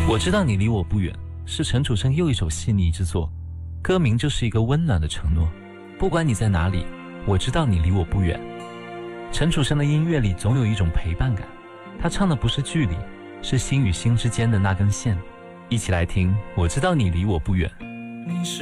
我知道你离我不远，是陈楚生又一首细腻之作，歌名就是一个温暖的承诺。不管你在哪里，我知道你离我不远。陈楚生的音乐里总有一种陪伴感，他唱的不是距离，是心与心之间的那根线。一起来听，我知道你离我不远。 你是